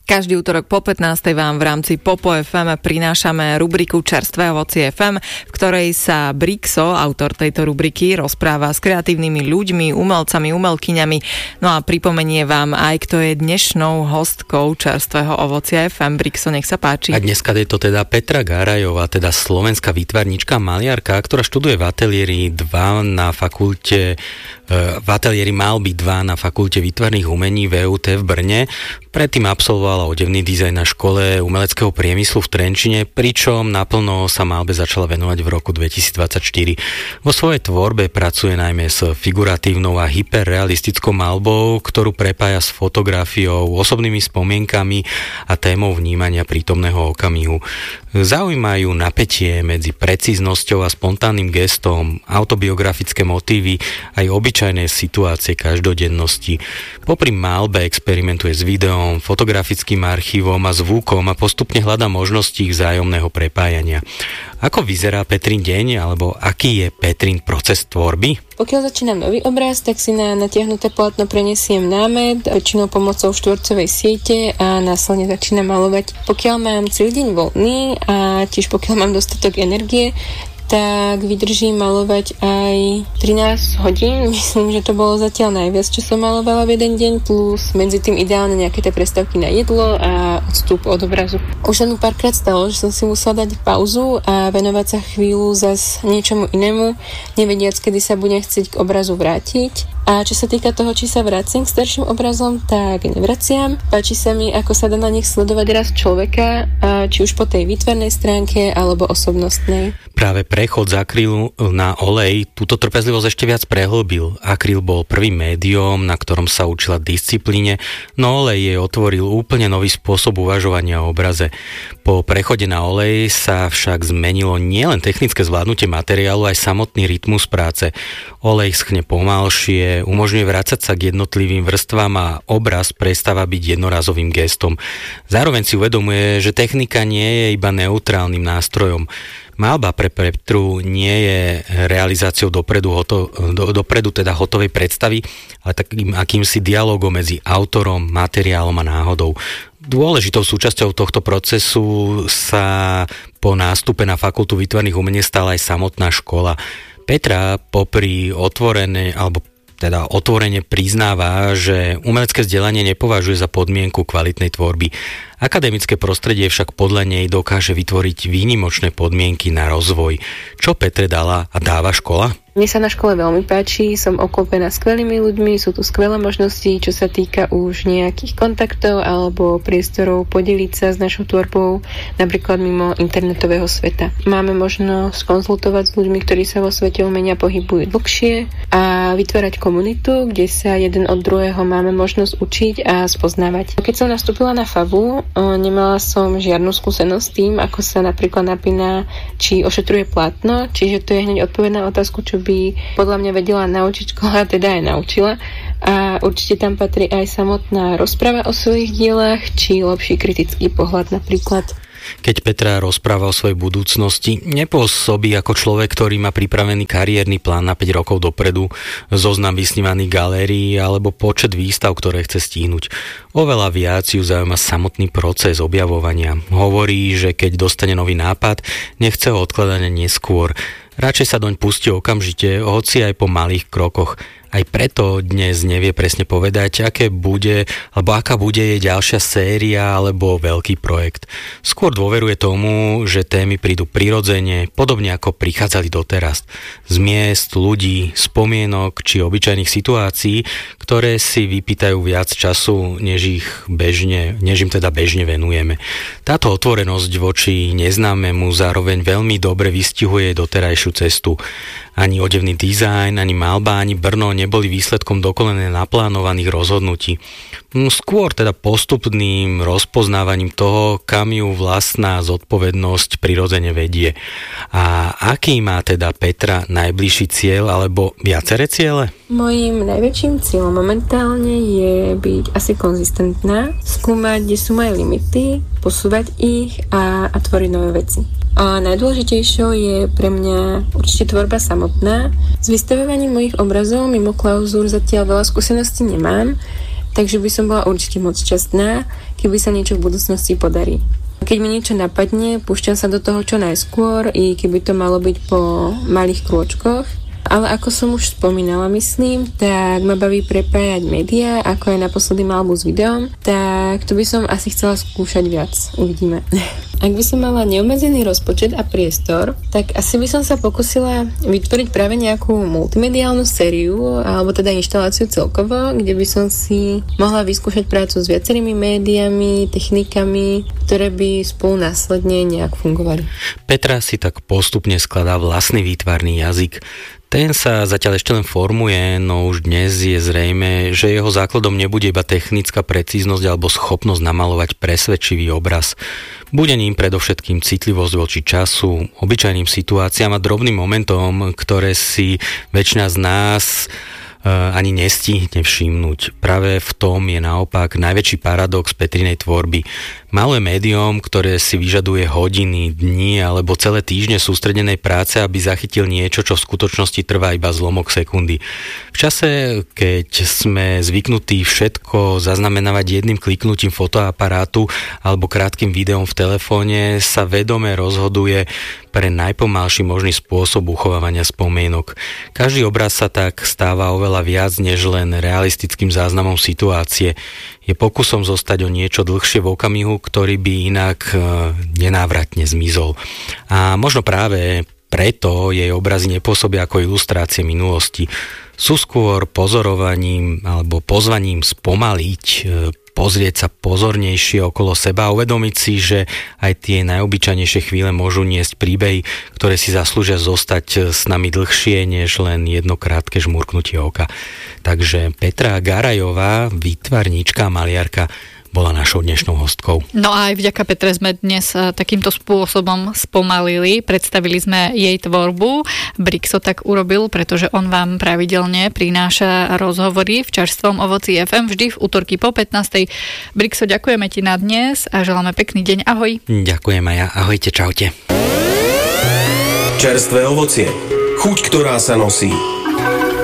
Každý útorok po 15. vám v rámci Popo FM prinášame rubriku Čerstvé ovocie FM, v ktorej sa Brixo, autor tejto rubriky, rozpráva s kreatívnymi ľuďmi, umelcami, umelkyňami. No a pripomenie vám aj, kto je dnešnou hostkou Čerstvého ovocia FM. Brixo, nech sa páči. A dneska je to teda Petra Gárajová, teda slovenská výtvarníčka, maliarka, ktorá študuje v ateliéri 2 na fakulte Malby 2 na fakulte výtvarných umení VUT v Brne. Predtým absolvovala odevný dizajn na škole umeleckého priemyslu v Trenčine, pričom naplno sa malbe začala venovať v roku 2024. Vo svojej tvorbe pracuje najmä s figuratívnou a hyperrealistickou malbou, ktorú prepája s fotografiou, osobnými spomienkami a témou vnímania prítomného okamihu. Zaujímajú napätie medzi precíznosťou a spontánnym gestom, autobiografické motívy aj obyčajné situácie každodennosti. Popri malbe experimentuje s videom, fotografickým archívom a zvukom a postupne hľadá možnosti ich vzájomného prepájania. Ako vyzerá Petrin deň, alebo aký je Petrin proces tvorby? Pokiaľ začínam nový obraz, tak si na natiahnuté plátno prenesiem námet, väčšinou pomocou štvorcovej siete a následne začínam malovať. Pokiaľ mám celý deň voľný a tiež pokiaľ mám dostatok energie, tak vydržím malovať aj 13 hodín. Myslím, že to bolo zatiaľ najviac, čo som malovala v jeden deň, plus medzi tým ideálne nejaké tie prestávky na jedlo a odstup od obrazu. Už len párkrát stalo, že som si musela dať pauzu a venovať sa chvíľu zas niečomu inému, nevediac, kedy sa budem chcieť k obrazu vrátiť. A čo sa týka toho, či sa vraciam k starším obrazom, tak nevraciam. Páči sa mi, ako sa dá na nich sledovať rast človeka, či už po tej výtvarnej stránke alebo osobnostnej. Práve prechod z akrylu na olej túto trpezlivosť ešte viac prehlbil. Akryl bol prvým médium, na ktorom sa učila disciplíne, no olej jej otvoril úplne nový spôsob uvažovania o obraze. Po prechode na olej sa však zmenilo nielen technické zvládnutie materiálu, aj samotný rytmus práce. Olej schne pomalšie, umožňuje vrácať sa k jednotlivým vrstvám a obraz prestáva byť jednorazovým gestom. Zároveň si uvedomuje, že technika nie je iba neutrálnym nástrojom. Malba pre Petru nie je realizáciou dopredu teda hotovej predstavy, ale takým akýmsi dialogom medzi autorom, materiálom a náhodou. Dôležitou súčasťou tohto procesu sa po nástupe na fakultu výtvarných umení stala aj samotná škola. Petra popri otvorene priznáva, že umelecké vzdelanie nepovažuje za podmienku kvalitnej tvorby. Akademické prostredie však podľa nej dokáže vytvoriť výnimočné podmienky na rozvoj. Čo Petre dala a dáva škola? Mne sa na škole veľmi páči, som oklopená skvelými ľuďmi, sú tu skvelé možnosti, čo sa týka už nejakých kontaktov alebo priestorov podeliť sa s našou tvorbou, napríklad mimo internetového sveta. Máme možnosť konzultovať s ľuďmi, ktorí sa vo svete umenia pohybujú dlhšie a vytvárať komunitu, kde sa jeden od druhého máme možnosť učiť a spoznávať. Keď som nastúpila na FAVu, nemala som žiadnu skúsenosť s tým, ako sa napríklad napína, či ošetruje plátno, čiže to je hneď odpoveď na otázku, čo by podľa mňa vedela naučiť škola, teda aj naučila. A určite tam patrí aj samotná rozprava o svojich dielach, či lepší kritický pohľad napríklad. Keď Petra rozpráva o svojej budúcnosti, nepôsobí ako človek, ktorý má pripravený kariérny plán na 5 rokov dopredu, zoznam vysnívaných galérií alebo počet výstav, ktoré chce stihnúť. Oveľa viac ju zaujíma samotný proces objavovania. Hovorí, že keď dostane nový nápad, nechce ho odkladať neskôr. Radšej sa doň pustí okamžite, hoci aj po malých krokoch. Aj preto dnes nevie presne povedať, aká bude jej ďalšia séria alebo veľký projekt. Skôr dôveruje tomu, že témy prídu prirodzene, podobne ako prichádzali doteraz. Z miest, ľudí, spomienok či obyčajných situácií, ktoré si vypýtajú viac času, než im teda bežne venujeme. Táto otvorenosť voči neznámemu zároveň veľmi dobre vystihuje doterajšiu cestu. Ani odevný dizajn, ani malba, ani Brno neboli výsledkom dokonale naplánovaných rozhodnutí. Skôr teda postupným rozpoznávaním toho, kam ju vlastná zodpovednosť prirodzene vedie. A aký má teda Petra najbližší cieľ alebo viaceré ciele? Mojím najväčším cieľom momentálne je byť asi konzistentná, skúmať, kde sú moje limity, posúvať ich a tvoriť nové veci. A najdôležitejšou je pre mňa určite tvorba samotná. S vystavovaním mojich obrazov mimo klauzúr zatiaľ veľa skúseností nemám, takže by som bola určite moc šťastná, keby sa niečo v budúcnosti podarí. Keď mi niečo napadne, púšťam sa do toho čo najskôr, i keby to malo byť po malých krôčkoch. Ale ako som už spomínala, myslím, tak ma baví prepájať médiá, ako aj naposledy malbu s videom, tak to by som asi chcela skúšať viac. Uvidíme. Ak by som mala neobmedzený rozpočet a priestor, tak asi by som sa pokusila vytvoriť práve nejakú multimediálnu sériu, alebo teda inštaláciu celkovo, kde by som si mohla vyskúšať prácu s viacerými médiami, technikami, ktoré by spolu následne nejak fungovali. Petra si tak postupne skladá vlastný výtvarný jazyk. Ten sa zatiaľ ešte len formuje, no už dnes je zrejme, že jeho základom nebude iba technická precíznosť alebo schopnosť namalovať presvedčivý obraz. Bude ním predovšetkým citlivosť voči času, obyčajným situáciám a drobným momentom, ktoré si väčšina z nás ani nestihne všimnúť. Práve v tom je naopak najväčší paradox Petrinej tvorby. Malé médium, ktoré si vyžaduje hodiny, dni alebo celé týždne sústredenej práce, aby zachytil niečo, čo v skutočnosti trvá iba zlomok sekundy. V čase, keď sme zvyknutí všetko zaznamenávať jedným kliknutím fotoaparátu alebo krátkym videom v telefóne, sa vedome rozhoduje pre najpomalší možný spôsob uchovávania spomienok. Každý obraz sa tak stáva oveľa viac než len realistickým záznamom situácie. Je pokusom zostať o niečo dlhšie v okamihu, ktorý by inak nenávratne zmizol. A možno práve preto jej obrazy nepôsobia ako ilustrácie minulosti. Sú skôr pozorovaním alebo pozvaním spomaliť, pozrieť sa pozornejšie okolo seba a uvedomiť si, že aj tie najobyčajnejšie chvíle môžu niesť príbehy, ktoré si zaslúžia zostať s nami dlhšie než len jedno krátke žmurknutie oka. Takže Petra Garajová, výtvarníčka a maliarka, bola našou dnešnou hostkou. No a aj vďaka Petre sme dnes takýmto spôsobom spomalili, predstavili sme jej tvorbu. Brixo tak urobil, pretože on vám pravidelne prináša rozhovory v Čerstvom ovoci FM vždy v útorky po 15. Brixo, ďakujeme ti na dnes a želáme pekný deň. Ahoj. Ďakujem aj ja. Ahojte, čaute. Čerstvé ovocie. Chuť, ktorá sa nosí.